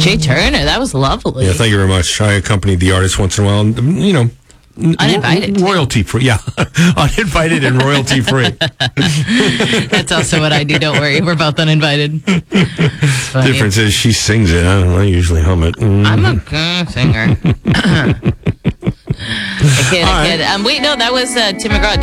Jay Turner, that was lovely. Yeah, thank you very much. I accompanied the artist once in a while, and, Uninvited. Royalty free, yeah. Uninvited and royalty free. That's also what I do, don't worry. We're both uninvited. Difference is she sings it. I usually hum it. I'm a good singer. I kid. Wait, no, that was Tim McGraw.